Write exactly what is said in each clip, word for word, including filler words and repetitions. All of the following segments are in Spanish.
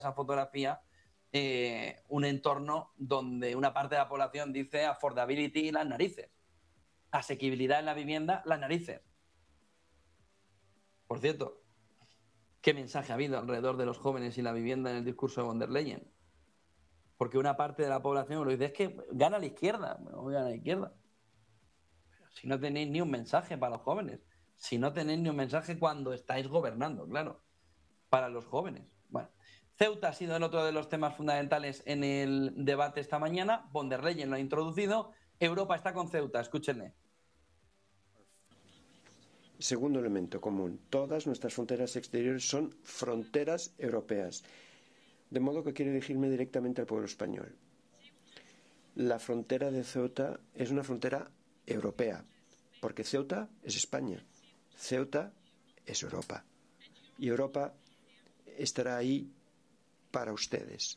esa fotografía eh, un entorno donde una parte de la población dice affordability, las narices. Asequibilidad en la vivienda, las narices. Por cierto, ¿qué mensaje ha habido alrededor de los jóvenes y la vivienda en el discurso de von der Leyen? Porque una parte de la población lo dice, es que gana la izquierda. Bueno, gana la izquierda. Pero si no tenéis ni un mensaje para los jóvenes, si no tenéis ni un mensaje cuando estáis gobernando, claro, para los jóvenes. Bueno, Ceuta ha sido el otro de los temas fundamentales en el debate esta mañana. Von der Leyen lo ha introducido. Europa está con Ceuta, escúchenle. Segundo elemento común, todas nuestras fronteras exteriores son fronteras europeas, de modo que quiero dirigirme directamente al pueblo español. La frontera de Ceuta es una frontera europea, porque Ceuta es España, Ceuta es Europa, y Europa estará ahí para ustedes.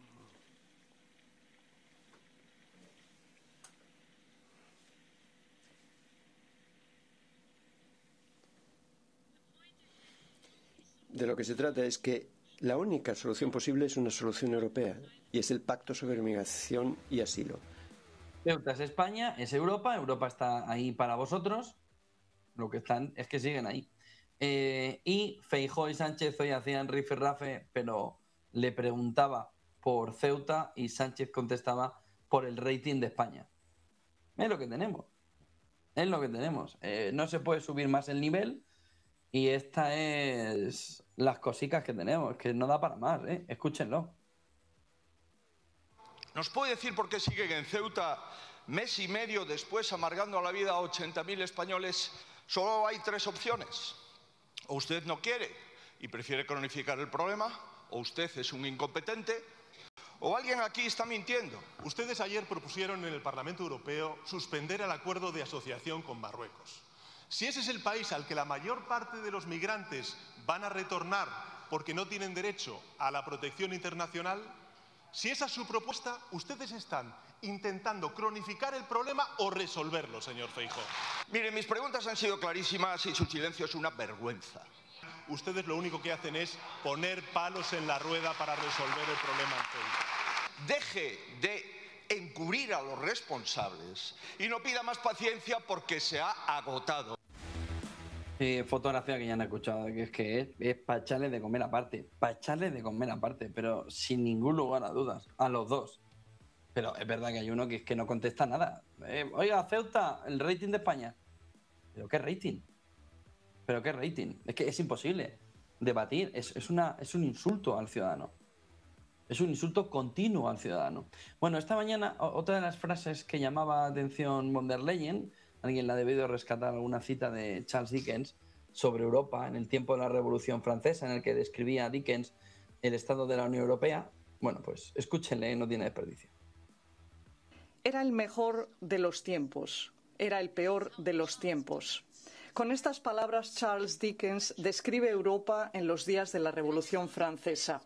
De lo que se trata es que la única solución posible es una solución europea, y es el Pacto sobre Migración y Asilo. Ceuta es España, es Europa, Europa está ahí para vosotros, lo que están es que siguen ahí. Eh, y Feijóo y Sánchez hoy hacían rifirrafe, pero le preguntaba por Ceuta y Sánchez contestaba por el rating de España. Es lo que tenemos, es lo que tenemos. Eh, no se puede subir más el nivel. Y esta es las cositas que tenemos, que no da para más, ¿eh? Escúchenlo. ¿Nos puede decir por qué siguen en Ceuta mes y medio después amargando la vida a ochenta mil españoles? Solo hay tres opciones. O usted no quiere y prefiere cronificar el problema, o usted es un incompetente, o alguien aquí está mintiendo. Ustedes ayer propusieron en el Parlamento Europeo suspender el acuerdo de asociación con Marruecos. Si ese es el país al que la mayor parte de los migrantes van a retornar porque no tienen derecho a la protección internacional, si esa es su propuesta, ustedes están intentando cronificar el problema o resolverlo, señor Feijóo. Mire, mis preguntas han sido clarísimas y su silencio es una vergüenza. Ustedes lo único que hacen es poner palos en la rueda para resolver el problema en Ceuta. Deje de encubrir a los responsables y no pida más paciencia porque se ha agotado. Eh, fotografía que ya han escuchado, que es que es, es para echarle de comer aparte, para echarle de comer aparte, pero sin ningún lugar a dudas, a los dos. Pero es verdad que hay uno que es que no contesta nada. Eh, Oiga, Ceuta, el rating de España. ¿Pero qué rating? ¿Pero qué rating? Es que es imposible debatir, es, es, una, es un insulto al ciudadano. Es un insulto continuo al ciudadano. Bueno, esta mañana otra de las frases que llamaba atención von der Leyen, alguien la ha debido rescatar alguna cita de Charles Dickens sobre Europa en el tiempo de la Revolución Francesa, en el que describía Dickens el estado de la Unión Europea. Bueno, pues escúchenle, no tiene desperdicio. Era el mejor de los tiempos, era el peor de los tiempos. Con estas palabras, Charles Dickens describe Europa en los días de la Revolución Francesa.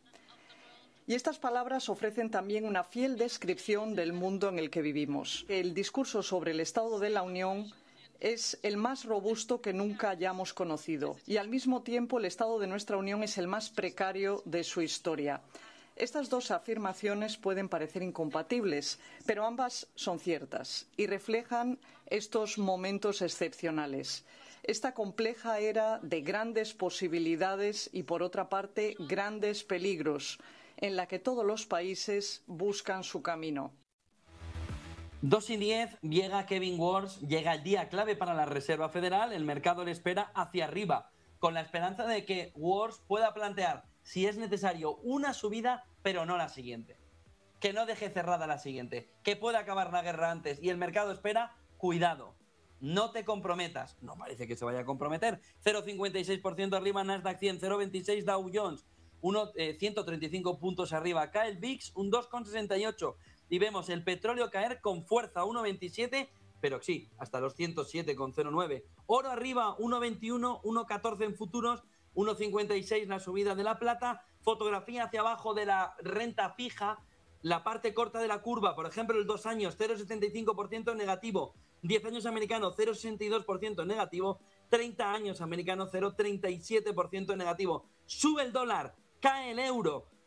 Y estas palabras ofrecen también una fiel descripción del mundo en el que vivimos. El discurso sobre el Estado de la Unión es el más robusto que nunca hayamos conocido y al mismo tiempo el estado de nuestra Unión es el más precario de su historia. Estas dos afirmaciones pueden parecer incompatibles, pero ambas son ciertas y reflejan estos momentos excepcionales. Esta compleja era de grandes posibilidades y, por otra parte, grandes peligros, en la que todos los países buscan su camino. dos y diez, llega Kevin Warsh, llega el día clave para la Reserva Federal, el mercado le espera hacia arriba, con la esperanza de que Warsh pueda plantear, si es necesario, una subida, pero no la siguiente. Que no deje cerrada la siguiente, que pueda acabar la guerra antes, y el mercado espera, cuidado, no te comprometas. No parece que se vaya a comprometer. cero coma cincuenta y seis por ciento arriba Nasdaq cien, cero coma veintiséis Dow Jones, uno, eh, ciento treinta y cinco puntos arriba. Cae el V I X un dos coma sesenta y ocho y vemos el petróleo caer con fuerza uno coma veintisiete, pero sí, hasta los ciento siete coma cero nueve. Oro arriba uno coma veintiuno, uno coma catorce en futuros, uno coma cincuenta y seis la subida de la plata. Fotografía hacia abajo de la renta fija, la parte corta de la curva, por ejemplo el dos años cero coma setenta y cinco por ciento negativo, diez años americano cero coma sesenta y dos por ciento negativo, treinta años americano cero coma treinta y siete por ciento negativo. Sube el dólar, cae el euro,